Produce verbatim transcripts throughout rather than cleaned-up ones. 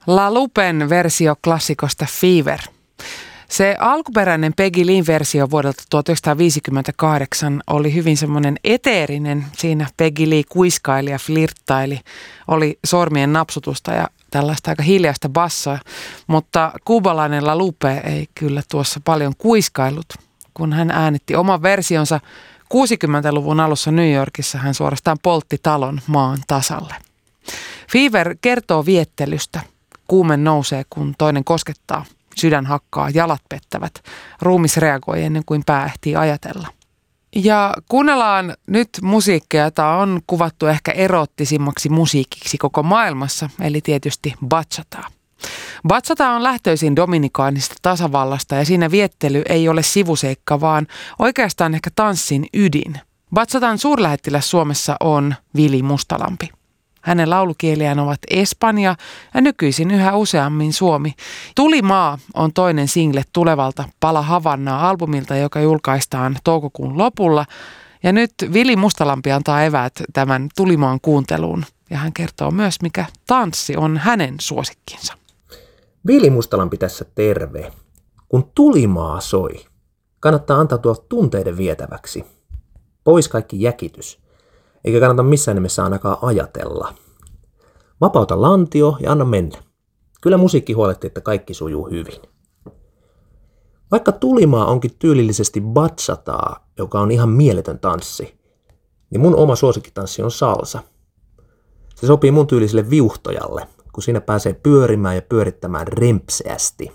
La Lupen versio klassikosta Fever. Se alkuperäinen Peggy Leen versio vuodelta tuhatyhdeksänsataaviisikymmentäkahdeksan oli hyvin semmoinen eteerinen. Siinä Peggy Lee kuiskaili ja flirttaili, oli sormien napsutusta ja tällaista aika hiljaista bassoa. Mutta kuubalainen La Lupe ei kyllä tuossa paljon kuiskailut. Kun hän äänitti oman versionsa kuusikymmentäluvun alussa New Yorkissa, hän suorastaan poltti talon maan tasalle. Fever kertoo viettelystä. Kuume nousee, kun toinen koskettaa. Sydän hakkaa, jalat pettävät. Ruumis reagoi ennen kuin pää ehtii ajatella. Ja kuunnellaan nyt musiikkia, jota on kuvattu ehkä eroottisimmaksi musiikiksi koko maailmassa, eli tietysti bachataa. Bachata on lähtöisin dominikaanista tasavallasta ja siinä viettely ei ole sivuseikka, vaan oikeastaan ehkä tanssin ydin. Bachatan suurlähettiläs Suomessa on Vili Mustalampi. Hänen laulukieliään ovat espanja ja nykyisin yhä useammin suomi. Tulimaa on toinen single tulevalta Pala Havannaa -albumilta, joka julkaistaan toukokuun lopulla. Ja nyt Vili Mustalampi antaa eväät tämän Tulimaan kuunteluun. Ja hän kertoo myös, mikä tanssi on hänen suosikkinsa. Vili Mustalampi tässä terve. Kun Tulimaa soi, kannattaa antautua tunteiden vietäväksi. Pois kaikki jäkitys. Eikä kannata missään nimessä ainakaan ajatella. Vapauta lantio ja anna mennä. Kyllä musiikki huolehtii, että kaikki sujuu hyvin. Vaikka Tulimaa onkin tyylillisesti bachataa, joka on ihan mieletön tanssi, niin mun oma suosikkitanssi on salsa. Se sopii mun tyyliselle viuhtojalle, kun siinä pääsee pyörimään ja pyörittämään rempseästi.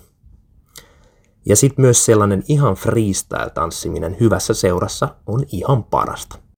Ja sit myös sellainen ihan freestyle-tanssiminen hyvässä seurassa on ihan parasta.